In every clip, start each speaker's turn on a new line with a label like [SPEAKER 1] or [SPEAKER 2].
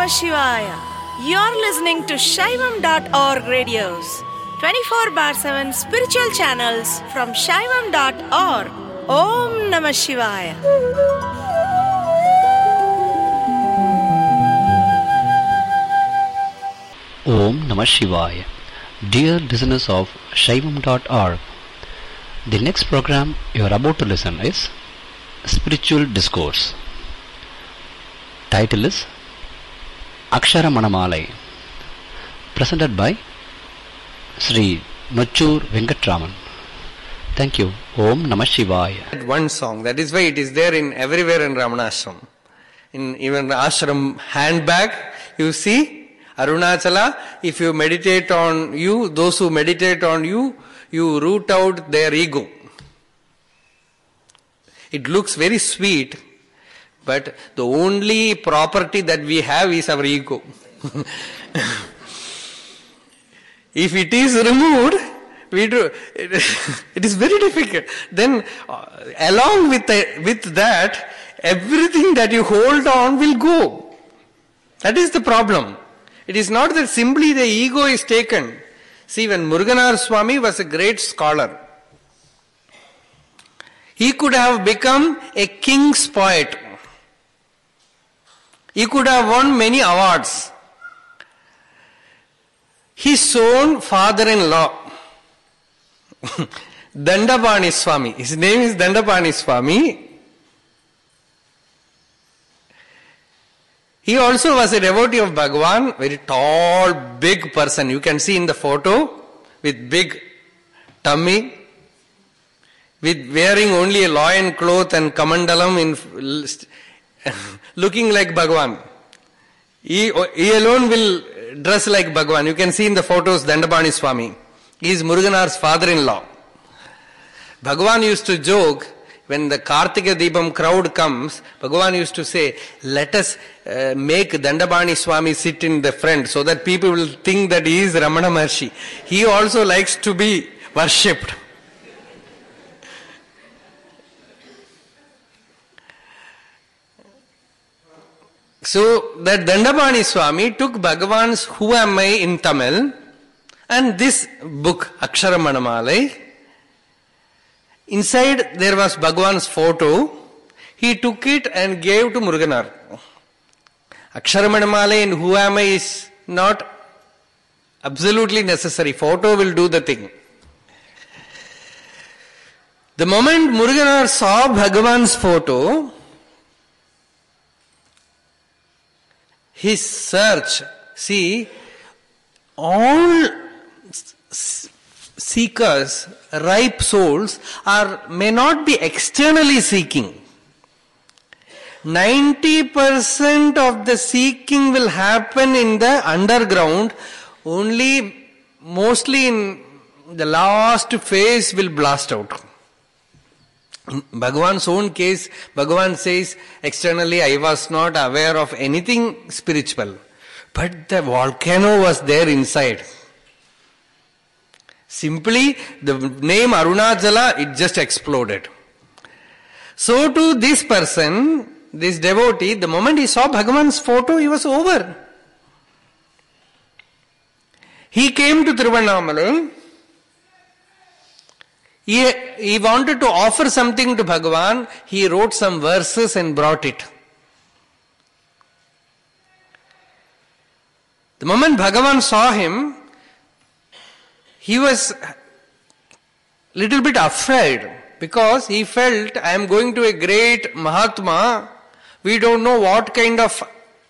[SPEAKER 1] Namah Shivaya. You're listening to Shaivam.org radios, 24 bar 7 spiritual channels from Shaivam.org. Om Namah Shivaya.
[SPEAKER 2] Om Namah Shivaya. Dear listeners of Shaivam.org, the next program you are about to listen is Spiritual Discourse. Title is Akshara Manamalai, presented by Sri Nochur Venkatraman. Thank you. Om Namah Shivaya.
[SPEAKER 3] One song, that is why it is there in everywhere in Ramanashram. In even the ashram handbag, you see Arunachala, if you meditate on you, those who meditate on you, you root out their ego. It looks very sweet, but the only property that we have is our ego. If it is removed, it is very difficult. Then along with that, everything that you hold on will go. That is the problem. It is not that simply the ego is taken. See, when Muruganar Swami was a great scholar, he could have become a king's poet. He could have won many awards. His own father-in-law, Dandapani Swami, his name is Dandapani Swami. He also was a devotee of Bhagavan, very tall, big person. You can see in the photo with big tummy, with wearing only a loin cloth and kamandalam, looking like Bhagavan. He alone will dress like Bhagavan. You can see in the photos Dandapani Swami. He is Muruganar's father-in-law. Bhagavan used to joke, when the Kartika Deepam crowd comes, Bhagavan used to say, let us make Dandapani Swami sit in the front so that people will think that he is Ramana Maharshi. He also likes to be worshipped. So that Dandapani Swami took Bhagavan's Who Am I in Tamil and this book, Akshara Manamalai. Inside there was Bhagavan's photo. He took it and gave to Muruganar. Akshara Manamalai and Who Am I is not absolutely necessary. Photo will do the thing. The moment Muruganar saw Bhagavan's photo, his search, see, all seekers, ripe souls, may not be externally seeking. 90% of the seeking will happen in the underground, only mostly in the last phase will blast out. In Bhagavan's own case, Bhagavan says, externally I was not aware of anything spiritual. But the volcano was there inside. Simply, the name Arunachala, it just exploded. So to this person, this devotee, the moment he saw Bhagavan's photo, he was over. He came to Tiruvannamalai. He wanted to offer something to Bhagavan. He wrote some verses and brought it. The moment Bhagavan saw him, he was little bit afraid because he felt, I am going to a great Mahatma. We don't know what kind of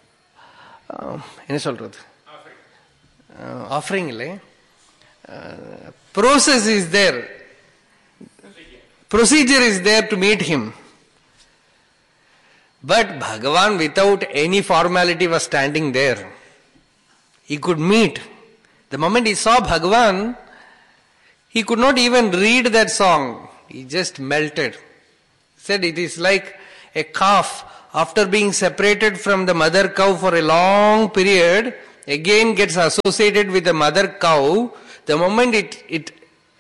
[SPEAKER 3] offering process is there. Procedure is there to meet him. But Bhagavan without any formality was standing there. He could meet. The moment he saw Bhagavan, he could not even read that song. He just melted. He said it is like a calf after being separated from the mother cow for a long period, again gets associated with the mother cow. The moment it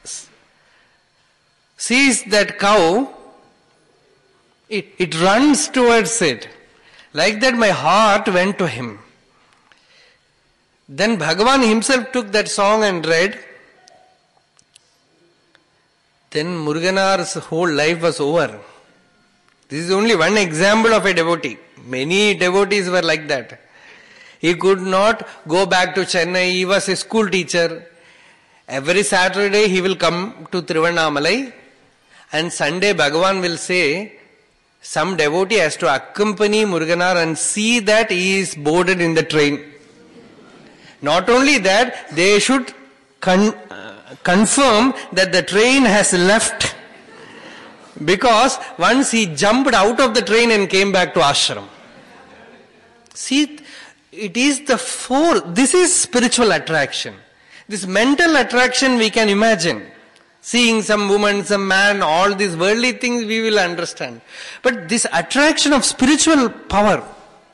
[SPEAKER 3] sees that cow, it runs towards it. Like that my heart went to him. Then Bhagavan himself took that song and read. Then Muruganar's whole life was over. This is only one example of a devotee. Many devotees were like that. He could not go back to Chennai. He was a school teacher. Every Saturday he will come to Tiruvannamalai, and Sunday Bhagavan will say, some devotee has to accompany Muruganar and see that he is boarded in the train. Not only that, they should confirm that the train has left, because once he jumped out of the train and came back to ashram. See, it is this is spiritual attraction. This mental attraction we can imagine. Seeing some woman, some man, all these worldly things we will understand. But this attraction of spiritual power.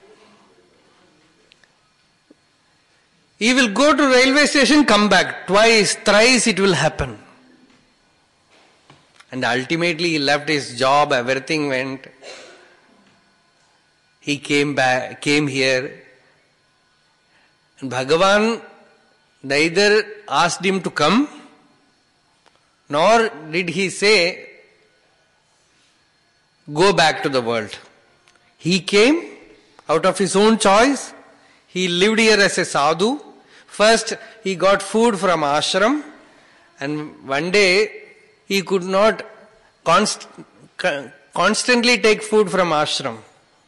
[SPEAKER 3] He will go to railway station, come back. Twice, thrice it will happen. And ultimately he left his job, everything went. He came here. And Bhagavan neither asked him to come, nor did he say, go back to the world. He came out of his own choice. He lived here as a sadhu. First, he got food from ashram, and one day he could not constantly take food from ashram.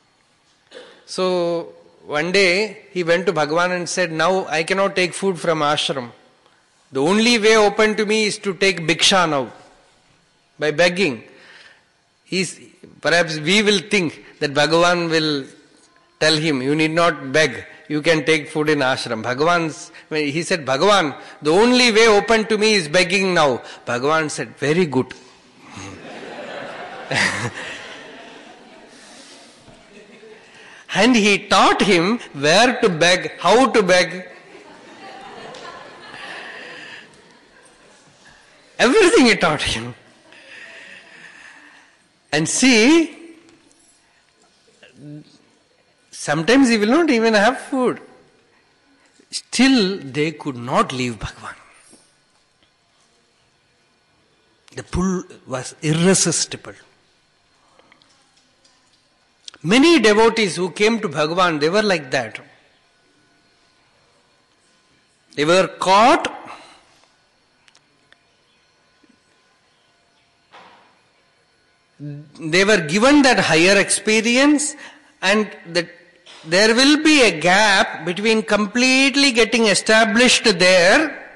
[SPEAKER 3] So, one day he went to Bhagavan and said, now I cannot take food from ashram. The only way open to me is to take bhiksha now, by begging. Perhaps we will think that Bhagavan will tell him, you need not beg, you can take food in ashram. He said, Bhagavan, the only way open to me is begging now. Bhagavan said, very good. And he taught him where to beg, how to beg. Everything he taught him. And see, sometimes he will not even have food. Still, they could not leave Bhagavan. The pull was irresistible. Many devotees who came to Bhagavan, they were like that. They were caught. They were given that higher experience, and there will be a gap between completely getting established there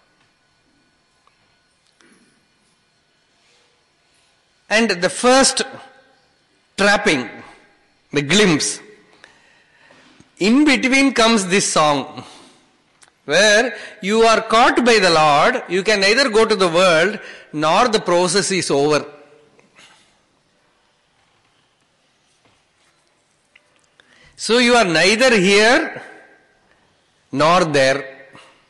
[SPEAKER 3] and the first trapping, the glimpse. In between comes this song, where you are caught by the Lord, you can neither go to the world nor the process is over. So you are neither here nor there.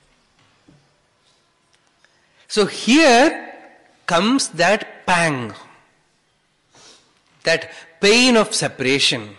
[SPEAKER 3] So here comes that pang, that pain of separation,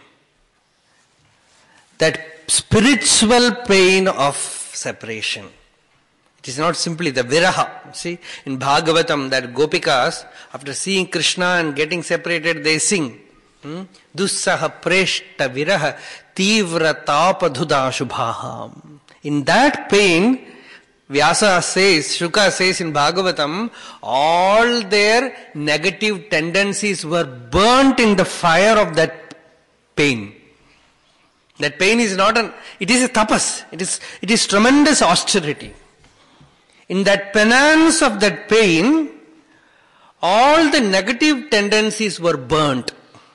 [SPEAKER 3] that spiritual pain of separation. It is not simply the viraha. See, in Bhagavatam, that Gopikas, after seeing Krishna and getting separated, they sing. Dussaha preshta viraha tivra tapadhuda shubhaha. In that pain, Vyasa says, Shuka says in Bhagavatam, all their negative tendencies were burnt in the fire of that pain. That pain is not it is a tapas. It is tremendous austerity. In that penance of that pain, all the negative tendencies were burnt.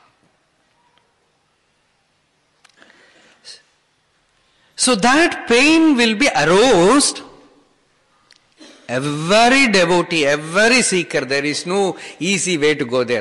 [SPEAKER 3] So that pain will be aroused. Every devotee, every seeker, there is no easy way to go there.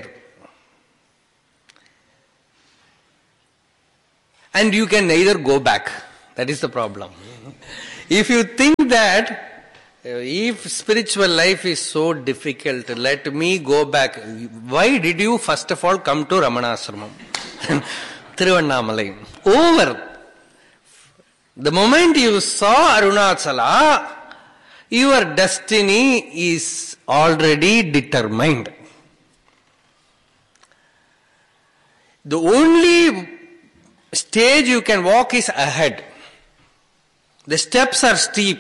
[SPEAKER 3] And you can neither go back. That is the problem. If you think that, if spiritual life is so difficult, let me go back. Why did you first of all come to Ramanashramam? Tiruvannamalai. Over. The moment you saw Arunachala, your destiny is already determined. The only stage you can walk is ahead. The steps are steep.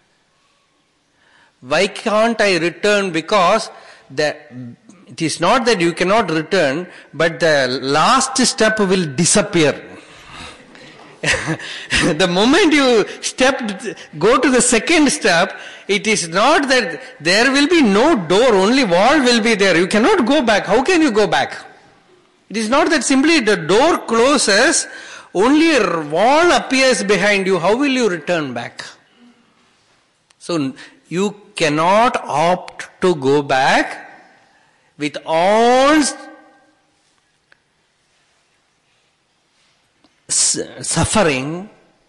[SPEAKER 3] Why can't I return? Because it is not that you cannot return, but the last step will disappear. The moment you go to the second step, it is not that there will be no door, only wall will be there. You cannot go back. How can you go back? It is not that simply the door closes, only a wall appears behind you. How will you return back? So you cannot opt to go back with all suffering,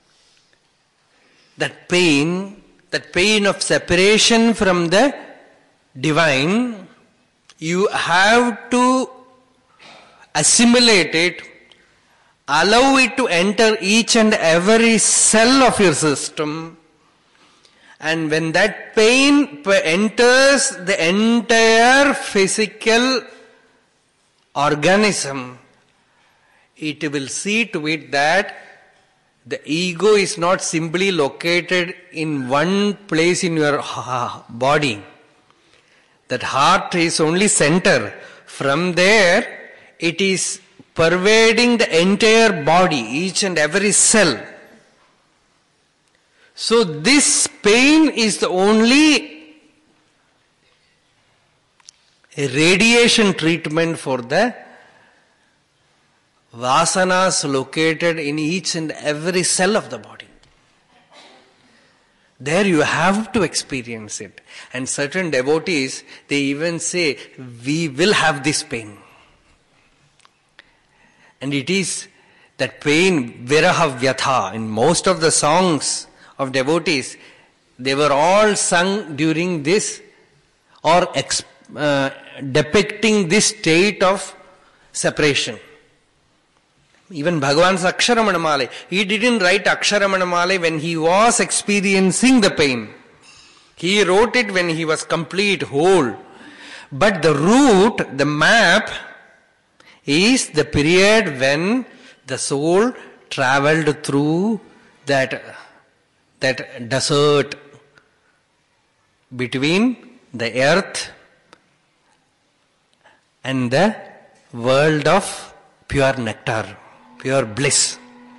[SPEAKER 3] that pain of separation from the divine. You have to assimilate it, allow it to enter each and every cell of your system, and when that pain enters the entire physical organism, it will see to it that the ego is not simply located in one place in your body. That heart is only center. From there, it is pervading the entire body, each and every cell. So this pain is the only radiation treatment for the vasanas located in each and every cell of the body. There you have to experience it. And certain devotees, they even say, we will have this pain. And it is that pain, viraha vyatha, in most of the songs of devotees, they were all sung during this or depicting this state of separation. Even Bhagavan's Aksharamanamale, he didn't write Aksharamanamale when he was experiencing the pain. He wrote it when he was complete, whole. But the route, the map, is the period when the soul traveled through that desert between the earth and the world of pure nectar, pure bliss.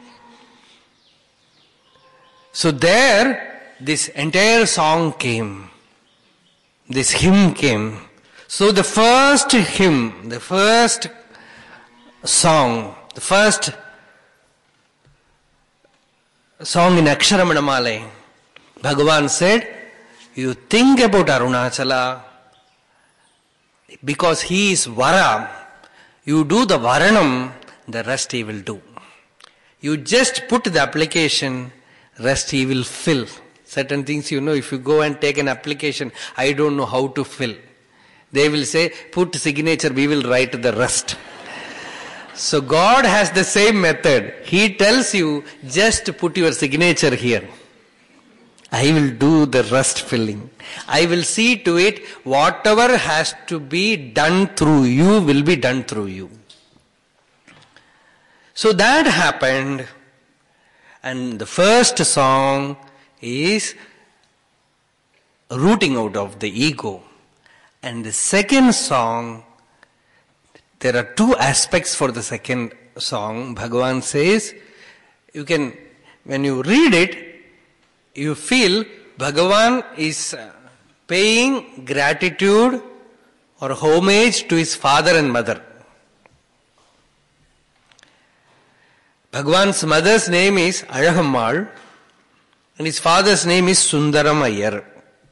[SPEAKER 3] So there, this entire song came. This hymn came. So the first hymn, the first song, the first song in Aksharamanamale, Bhagavan said, you think about Arunachala, because he is Vara, you do the Varanam, the rest he will do. You just put the application, rest he will fill. Certain things, if you go and take an application, I don't know how to fill. They will say, put signature, we will write the rest. So God has the same method. He tells you, just put your signature here. I will do the rest filling. I will see to it, whatever has to be done through you will be done through you. So that happened, and the first song is rooting out of the ego. And the second song, there are two aspects for the second song. Bhagavan says, when you read it, you feel Bhagavan is paying gratitude or homage to his father and mother. Bhagavan's mother's name is Azhagammal and his father's name is Sundaram Ayyar.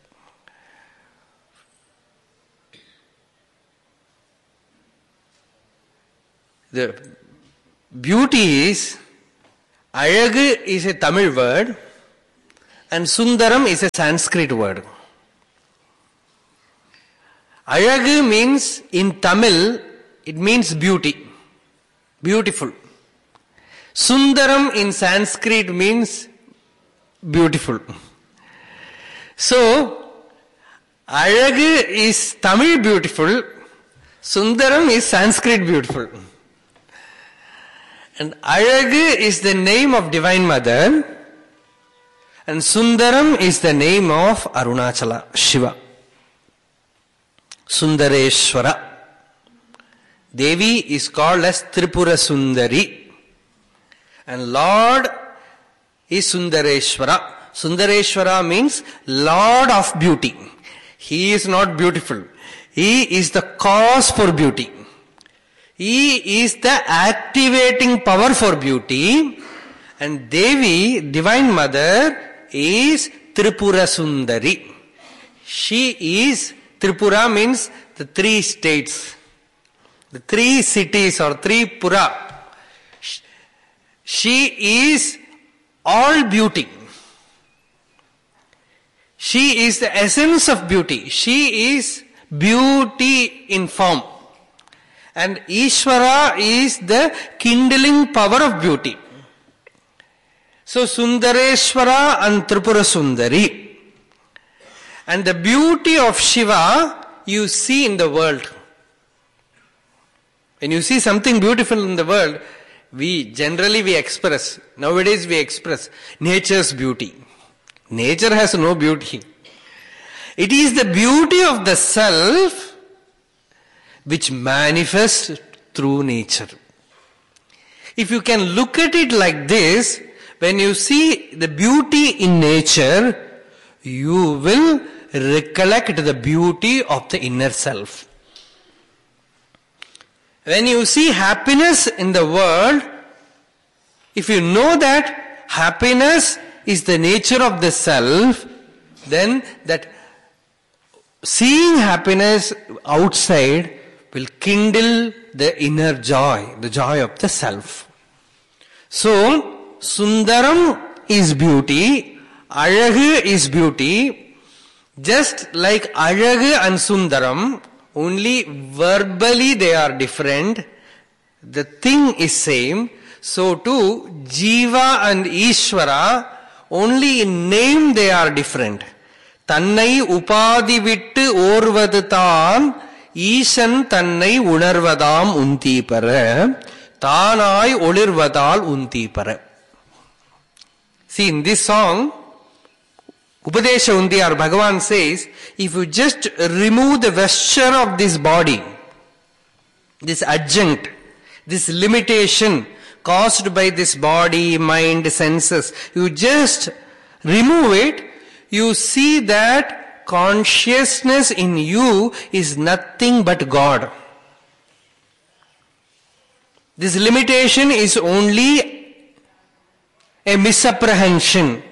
[SPEAKER 3] The beauty is, Azhagu is a Tamil word and Sundaram is a Sanskrit word. Azhagu means, in Tamil, it means beauty, beautiful. Sundaram in Sanskrit means beautiful. So, Alagu is Tamil beautiful, Sundaram is Sanskrit beautiful. And Alagu is the name of Divine Mother, and Sundaram is the name of Arunachala, Shiva. Sundareshwara. Devi is called as Tripura Sundari. And Lord is Sundareshwara. Sundareshwara means Lord of beauty. He is not beautiful. He is the cause for beauty. He is the activating power for beauty. And Devi, Divine Mother, is Tripura Sundari. She is, Tripura means the 3 states, the 3 cities or 3 Pura. She is all beauty. She is the essence of beauty. She is beauty in form. And Ishvara is the kindling power of beauty. So Sundareshwara and Tripura Sundari. And the beauty of Shiva you see in the world. When you see something beautiful in the world, we express, nowadays we express nature's beauty. Nature has no beauty. It is the beauty of the self which manifests through nature. If you can look at it like this, when you see the beauty in nature, you will recollect the beauty of the inner self. When you see happiness in the world, if you know that happiness is the nature of the self, then that seeing happiness outside will kindle the inner joy, the joy of the self. So, Sundaram is beauty, Alagu is beauty, just like Alagu and Sundaram, only verbally they are different, the thing is same. So too, Jiva and Ishvara, only in name they are different. Tannai upadi vittu orvadu thaan, Ishan tannai unarvadam untipara, Thanai olirvadal untipara. See, in this song, Upadesha Undiyar, Bhagavan says, if you just remove the vesture of this body, this adjunct, this limitation caused by this body, mind, senses, you just remove it, you see that consciousness in you is nothing but God. This limitation is only a misapprehension,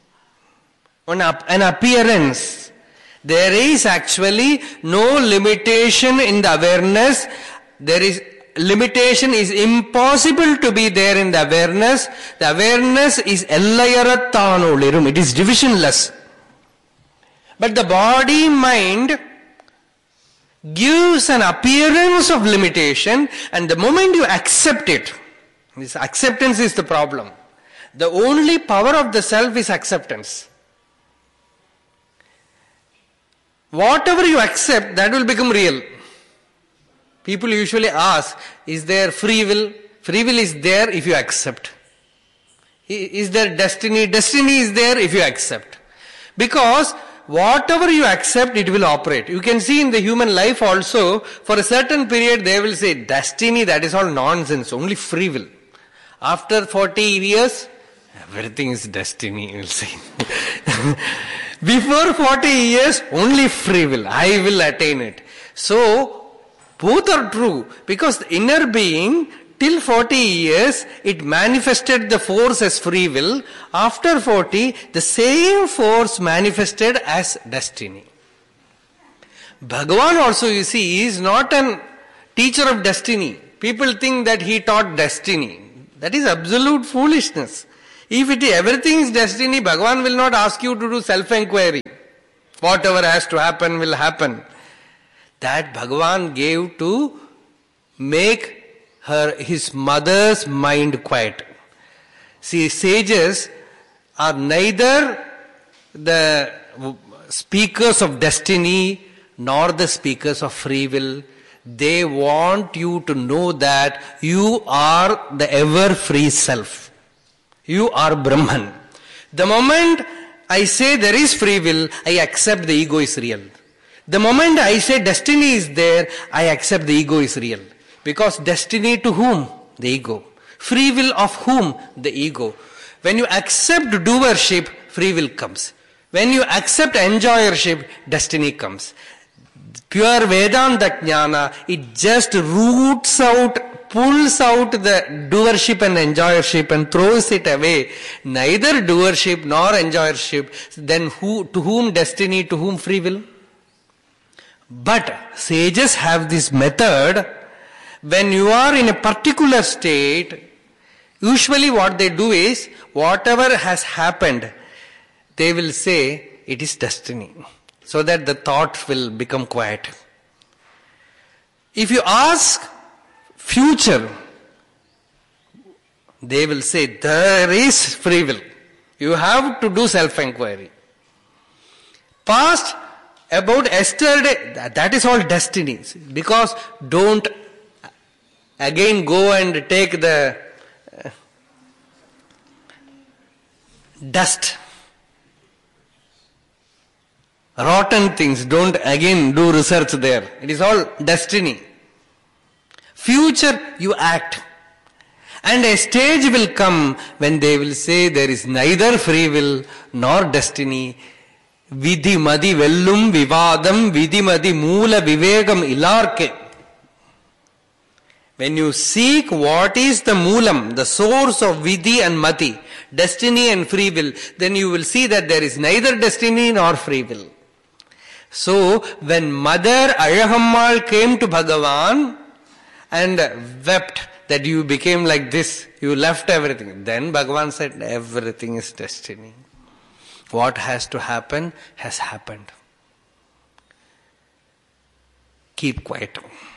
[SPEAKER 3] an appearance. There is actually no limitation in the awareness. Limitation is impossible to be there in the awareness. The awareness is ellayarathanoolirum. It is divisionless. But the body mind gives an appearance of limitation, and the moment you accept it, this acceptance is the problem. The only power of the self is acceptance. Whatever you accept, that will become real. People usually ask, is there free will? Free will is there if you accept. Is there destiny? Destiny is there if you accept. Because whatever you accept, it will operate. You can see in the human life also, for a certain period they will say, destiny, that is all nonsense, only free will. After 40 years, everything is destiny, you will say. Before 40 years, only free will. I will attain it. So, both are true. Because the inner being, till 40 years, it manifested the force as free will. After 40, the same force manifested as destiny. Bhagavan also, you see, is not a teacher of destiny. People think that he taught destiny. That is absolute foolishness. If everything is destiny, Bhagavan will not ask you to do self-enquiry. Whatever has to happen will happen. That Bhagavan gave to make his mother's mind quiet. See, sages are neither the speakers of destiny nor the speakers of free will. They want you to know that you are the ever free self. You are Brahman. The moment I say there is free will, I accept the ego is real. The moment I say destiny is there, I accept the ego is real. Because destiny to whom? The ego. Free will of whom? The ego. When you accept doership, free will comes. When you accept enjoyership, destiny comes. Pure Vedanta Jnana, it just roots out, pulls out the doership and enjoyership and throws it away. Neither doership nor enjoyership. Then to whom destiny, to whom free will? But sages have this method. When you are in a particular state, usually what they do is, whatever has happened, they will say, it is destiny. So that the thought will become quiet. If you ask future, they will say, there is free will. You have to do self-inquiry. Past, about yesterday, that is all destinies. Because don't again go and take the dust, rotten things. Don't again do research there. It is all destiny. Future, you act. And a stage will come when they will say there is neither free will nor destiny. Vidhi madi vellum vivadam vidhi madi moola vivegam ilarke. When you seek what is the moolam, the source of vidhi and mati, destiny and free will, then you will see that there is neither destiny nor free will. So, when Mother Alagammal came to Bhagavan and wept that you became like this, you left everything. Then Bhagavan said, everything is destiny. What has to happen has happened. Keep quiet.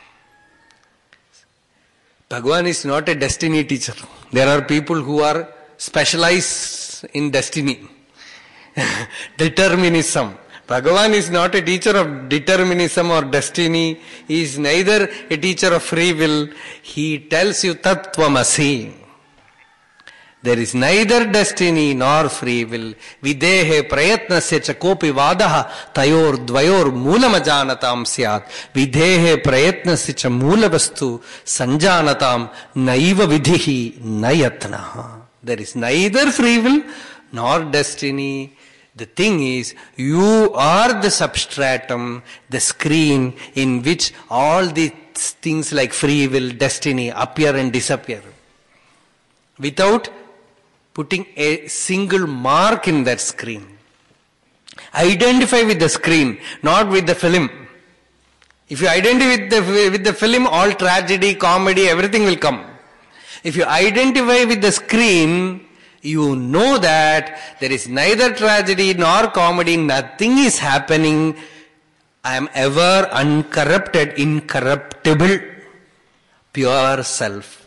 [SPEAKER 3] Bhagavan is not a destiny teacher. There are people who are specialized in destiny. Determinism. Bhagavan is not a teacher of determinism or destiny. He is neither a teacher of free will. He tells you Tattvamasi. There is neither destiny nor free will. Videhe prayatnasya cha kopi vadaha tayor dvayor moolamajanatam syat. Videhe prayatnasya cha moolavastu sanjanatam naiva vidhihi nayatnaha. There is neither free will nor destiny. The thing is, you are the substratum, the screen in which all these things like free will, destiny appear and disappear. Without putting a single mark in that screen. Identify with the screen, not with the film. If you identify with the film, all tragedy, comedy, everything will come. If you identify with the screen, you know that there is neither tragedy nor comedy, nothing is happening. I am ever uncorrupted, incorruptible, pure self.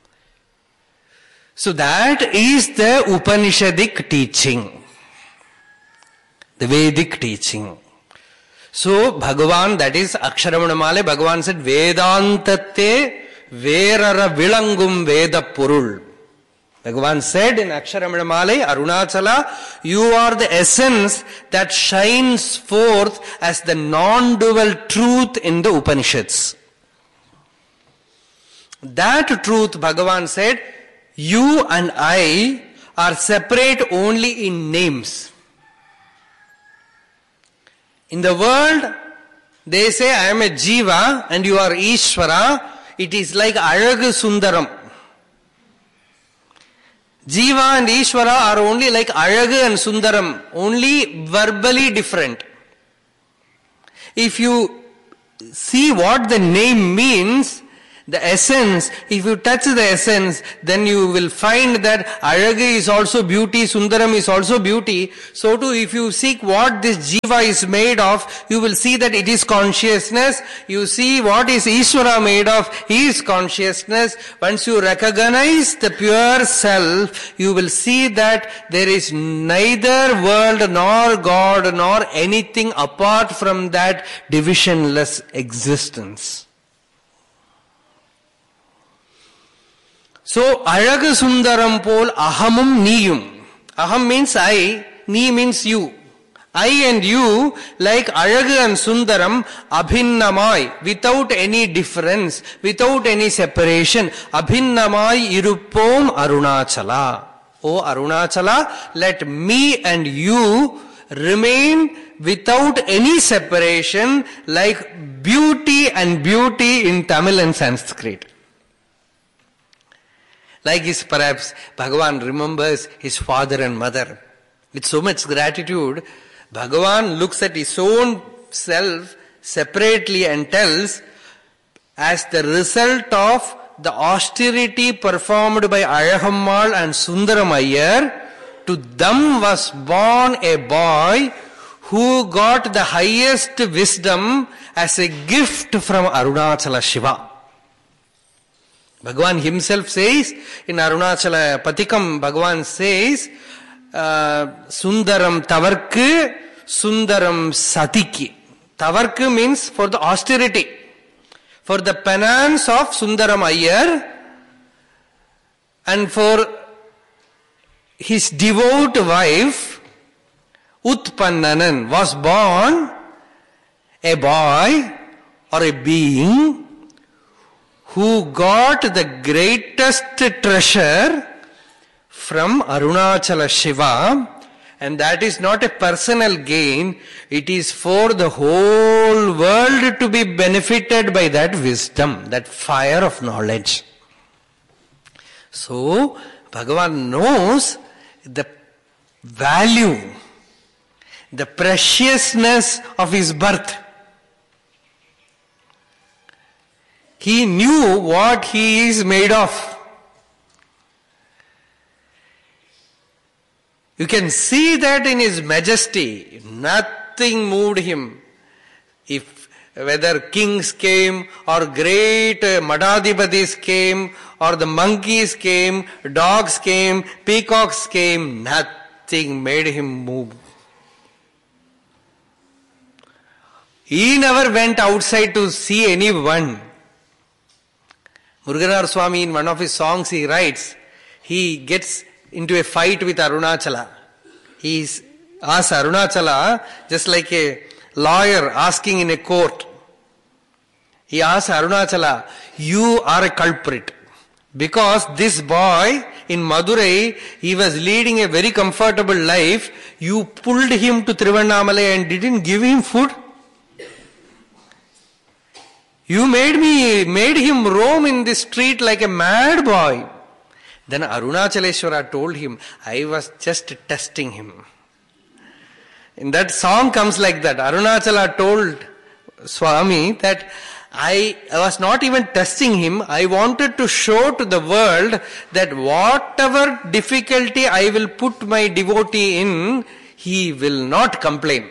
[SPEAKER 3] So that is the Upanishadic teaching, the Vedic teaching. So Bhagavan, that is Aksharamanamale, Bhagavan said, Vedantate verara vilangum veda purul. Bhagavan said in Aksharamanamale, Arunachala, you are the essence that shines forth as the non-dual truth in the Upanishads. That truth, Bhagavan said, you and I are separate only in names. In the world, they say I am a Jiva and you are Ishvara. It is like Alagu Sundaram. Jiva and Ishvara are only like Alagu and Sundaram, only verbally different. If you see what the name means, The essence, if you touch the essence, then you will find that Alaga is also beauty, Sundaram is also beauty. So too, if you seek what this Jiva is made of, you will see that it is consciousness. You see what is Ishvara made of, he is consciousness. Once you recognize the pure self, you will see that there is neither world nor God nor anything apart from that divisionless existence. So, Alaga Sundaram pol ahamum niyum. Aham means I, ni means you. I and you, like Alaga and Sundaram, abhinnamai, without any difference, without any separation. Abhinnamai iruppom Arunachala. O Arunachala, let me and you remain without any separation, like beauty and beauty in Tamil and Sanskrit. Like his, perhaps Bhagavan remembers his father and mother. With so much gratitude, Bhagavan looks at his own self separately and tells, as the result of the austerity performed by Alagammal and Sundaram Iyer, to them was born a boy who got the highest wisdom as a gift from Arunachala Shiva. Bhagavan himself says, in Arunachala Patikam, Bhagavan says, Sundaram Tavarku, Sundaram Satiki. Tavarku means for the austerity, for the penance of Sundaram Iyer, and for his devout wife, Utpannanan, was born a boy or a being who got the greatest treasure from Arunachala Shiva, and that is not a personal gain, it is for the whole world to be benefited by that wisdom, that fire of knowledge. So, Bhagavan knows the value, the preciousness of his birth. He knew what he is made of. You can see that in his majesty. Nothing moved him. If whether kings came or great Madhadhipatis came or the monkeys came, dogs came, peacocks came, nothing made him move. He never went outside to see anyone. Muruganar Swami, in one of his songs, he writes, he gets into a fight with Arunachala. He asks Arunachala, just like a lawyer asking in a court. He asks Arunachala, you are a culprit. Because this boy in Madurai, he was leading a very comfortable life. You pulled him to Tiruvannamalai and didn't give him food. You made him roam in the street like a mad boy. Then Arunachaleshwara told him, I was just testing him. In that song comes like that. Arunachala told Swami that I was not even testing him. I wanted to show to the world that whatever difficulty I will put my devotee in, he will not complain.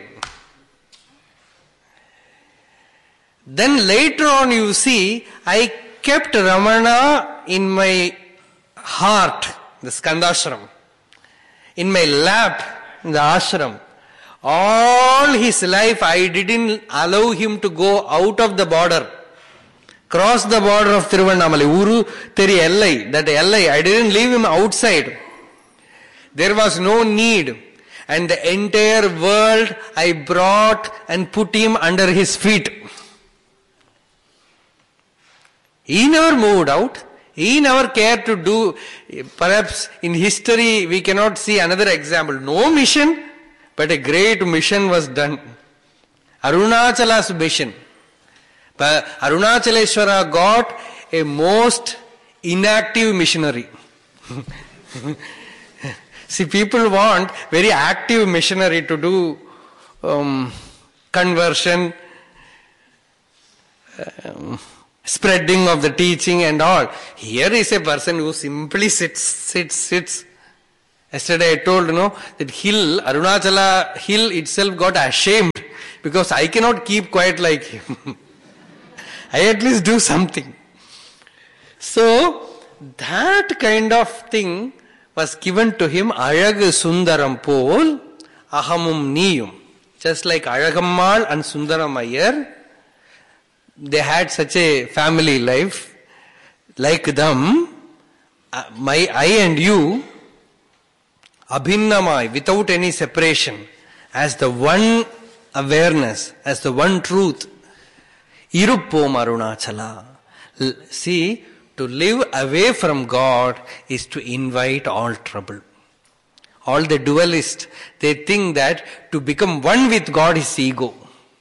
[SPEAKER 3] Then later on you see, I kept Ramana in my heart, the Skandashram, in my lap, in the ashram. All his life I didn't allow him to go out of the border, cross the border of Tiruvannamalai, Uru Teri Ellai, that Ellai, I didn't leave him outside. There was no need. And the entire world I brought and put him under his feet. He never moved out. He never cared to do, perhaps in history we cannot see another example. No mission, but a great mission was done. Arunachala's mission. But Arunachaleshwara got a most inactive missionary. See, people want very active missionary to do conversion, spreading of the teaching and all. Here is a person who simply sits. Yesterday I told, that Arunachala hill itself got ashamed because I cannot keep quiet like him. I at least do something. So, that kind of thing was given to him, Azhagu Sundaram pol, Ahamum Niyum. Just like Azhagammal and Sundaram Iyer, they had such a family life. Like them, I and you, Abhinnamai, without any separation, as the one awareness, as the one truth. Iruppom Arunachala. See, to live away from God is to invite all trouble. All the dualists, they think that to become one with God is ego.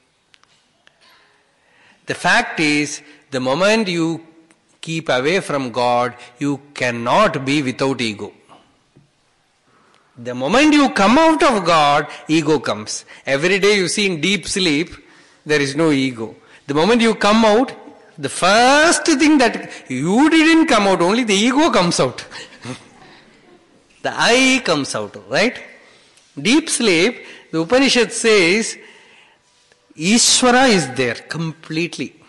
[SPEAKER 3] The fact is, the moment you keep away from God, you cannot be without ego. The moment you come out of God, ego comes. Every day you see in deep sleep, there is no ego. The moment you come out, the first thing that you didn't come out, only the ego comes out. The I comes out, right? Deep sleep, the Upanishad says, Ishvara is there completely.